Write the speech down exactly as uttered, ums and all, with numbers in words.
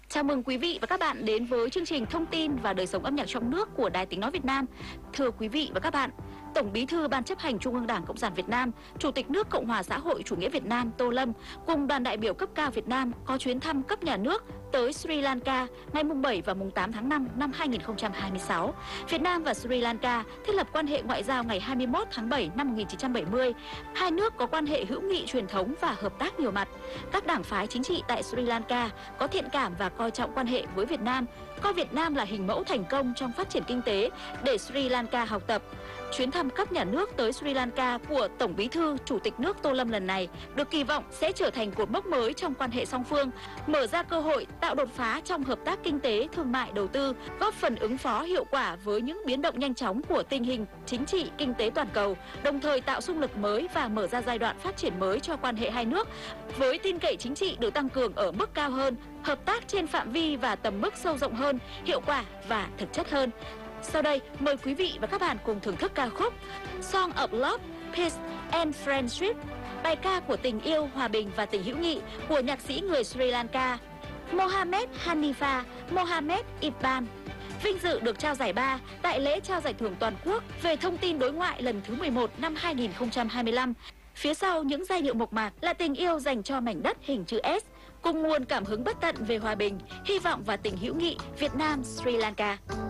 Chào mừng quý vị và các bạn đến với chương trình Thông tin và đời sống âm nhạc trong nước của Đài Tiếng nói Việt Nam. Thưa quý vị và các bạn, Tổng Bí thư Ban Chấp hành Trung ương Đảng Cộng sản Việt Nam, Chủ tịch nước Cộng hòa Xã hội Chủ nghĩa Việt Nam Tô Lâm cùng đoàn đại biểu cấp cao Việt Nam có chuyến thăm cấp nhà nước tới Sri Lanka ngày mùng bảy và mùng tám tháng năm năm hai nghìn không trăm hai mươi sáu. Việt Nam và Sri Lanka thiết lập quan hệ ngoại giao ngày hai mươi mốt tháng bảy năm một nghìn chín trăm bảy mươi. Hai nước có quan hệ hữu nghị truyền thống và hợp tác nhiều mặt. Các đảng phái chính trị tại Sri Lanka có thiện cảm và coi trọng quan hệ với Việt Nam, coi Việt Nam là hình mẫu thành công trong phát triển kinh tế để Sri Lanka học tập. Chuyến thăm cấp nhà nước tới Sri Lanka của Tổng Bí thư Chủ tịch nước Tô Lâm lần này được kỳ vọng sẽ trở thành cột mốc mới trong quan hệ song phương, mở ra cơ hội tạo đột phá trong hợp tác kinh tế, thương mại, đầu tư, góp phần ứng phó hiệu quả với những biến động nhanh chóng của tình hình chính trị, kinh tế toàn cầu, đồng thời tạo xung lực mới và mở ra giai đoạn phát triển mới cho quan hệ hai nước, với tin cậy chính trị được tăng cường ở mức cao hơn, hợp tác trên phạm vi và tầm mức sâu rộng hơn, hiệu quả và thực chất hơn. Sau đây, mời quý vị và các bạn cùng thưởng thức ca khúc Song of Love, Peace and Friendship, bài ca của tình yêu, hòa bình và tình hữu nghị của nhạc sĩ người Sri Lanka Mohammed Hanifa Mohammed Iqbal, vinh dự được trao giải ba tại lễ trao giải thưởng toàn quốc về thông tin đối ngoại lần thứ mười một năm hai nghìn không trăm hai mươi lăm. Phía sau những giai điệu mộc mạc là tình yêu dành cho mảnh đất hình chữ S, cùng nguồn cảm hứng bất tận về hòa bình, hy vọng và tình hữu nghị Việt Nam Sri Lanka.